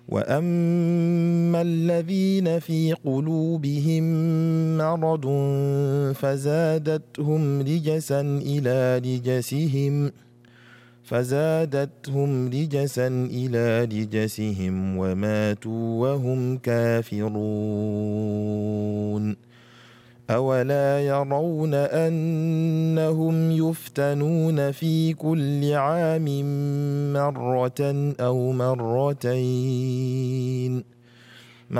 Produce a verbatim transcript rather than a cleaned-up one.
وأما الذين في قلوبهم مرض فزادتهم رجسا إلى رجسهم فزادتهم رجسا إلى رجسهم وماتوا وهم كافرون أولا يرون أنهم يفتنون في كل عام مرة أو مرتين